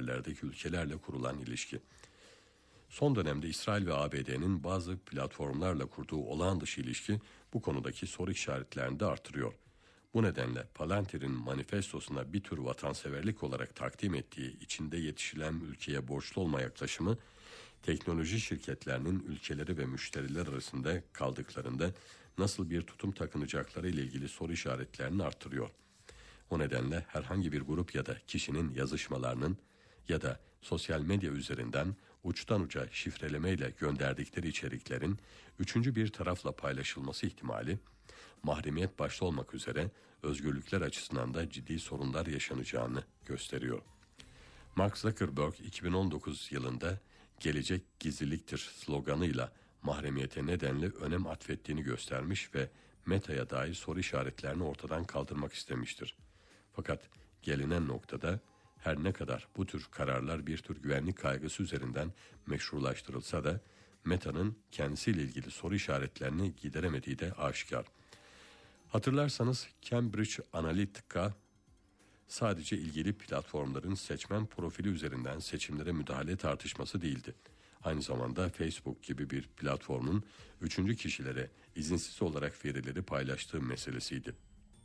yerlerdeki ülkelerle kurulan ilişki. Son dönemde İsrail ve ABD'nin bazı platformlarla kurduğu olağan dışı ilişki bu konudaki soru işaretlerini de artırıyor. Bu nedenle Palantir'in manifestosuna bir tür vatanseverlik olarak takdim ettiği içinde yetişilen ülkeye borçlu olma yaklaşımı, teknoloji şirketlerinin ülkeleri ve müşteriler arasında kaldıklarında nasıl bir tutum takınacakları ile ilgili soru işaretlerini artırıyor. O nedenle herhangi bir grup ya da kişinin yazışmalarının ya da sosyal medya üzerinden uçtan uca şifrelemeyle gönderdikleri içeriklerin üçüncü bir tarafla paylaşılması ihtimali, mahremiyet başta olmak üzere özgürlükler açısından da ciddi sorunlar yaşanacağını gösteriyor. Mark Zuckerberg 2019 yılında "Gelecek gizliliktir" sloganıyla mahremiyete nedenli önem atfettiğini göstermiş ve Meta'ya dair soru işaretlerini ortadan kaldırmak istemiştir. Fakat gelinen noktada her ne kadar bu tür kararlar bir tür güvenlik kaygısı üzerinden meşrulaştırılsa da Meta'nın kendisiyle ilgili soru işaretlerini gideremediği de aşikar. Hatırlarsanız Cambridge Analytica sadece ilgili platformların seçmen profili üzerinden seçimlere müdahale tartışması değildi. Aynı zamanda Facebook gibi bir platformun üçüncü kişilere izinsiz olarak verileri paylaştığı meselesiydi.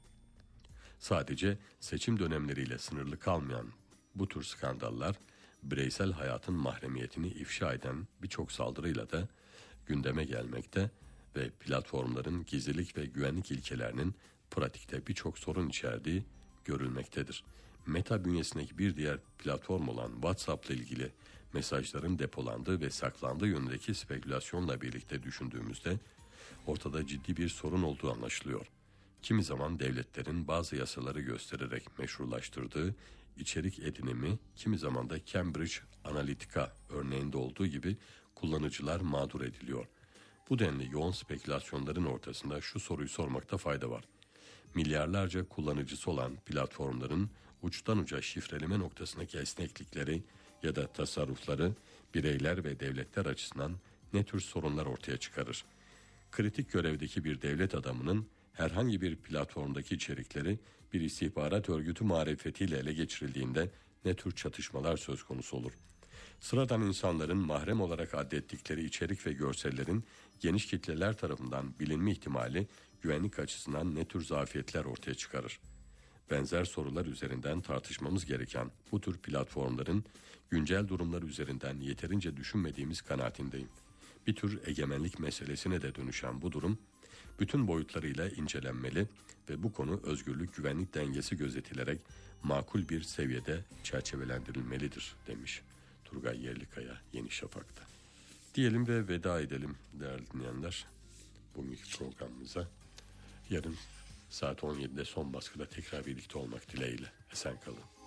Sadece seçim dönemleriyle sınırlı kalmayan bu tür skandallar, bireysel hayatın mahremiyetini ifşa eden birçok saldırıyla da gündeme gelmekte ve platformların gizlilik ve güvenlik ilkelerinin pratikte birçok sorun içerdiği görülmektedir. Meta bünyesindeki bir diğer platform olan WhatsApp ile ilgili mesajların depolandığı ve saklandığı yönündeki spekülasyonla birlikte düşündüğümüzde ortada ciddi bir sorun olduğu anlaşılıyor. Kimi zaman devletlerin bazı yasaları göstererek meşrulaştırdığı içerik edinimi, kimi zaman da Cambridge Analytica örneğinde olduğu gibi kullanıcılar mağdur ediliyor. Bu denli yoğun spekülasyonların ortasında şu soruyu sormakta fayda var. Milyarlarca kullanıcısı olan platformların uçtan uca şifreleme noktasındaki esneklikleri ya da tasarrufları bireyler ve devletler açısından ne tür sorunlar ortaya çıkarır? Kritik görevdeki bir devlet adamının herhangi bir platformdaki içerikleri bir istihbarat örgütü marifetiyle ele geçirildiğinde ne tür çatışmalar söz konusu olur? Sıradan insanların mahrem olarak addettikleri içerik ve görsellerin geniş kitleler tarafından bilinme ihtimali güvenlik açısından ne tür zafiyetler ortaya çıkarır? Benzer sorular üzerinden tartışmamız gereken bu tür platformların güncel durumlar üzerinden yeterince düşünmediğimiz kanaatindeyim. Bir tür egemenlik meselesine de dönüşen bu durum bütün boyutlarıyla incelenmeli ve bu konu özgürlük güvenlik dengesi gözetilerek makul bir seviyede çerçevelendirilmelidir demiş Turgay Yerlikaya Yeni Şafak'ta. Diyelim ve veda edelim değerli dinleyenler bugünkü programımıza. Yarın saat 17'de son baskıda tekrar birlikte olmak dileğiyle. Esen kalın.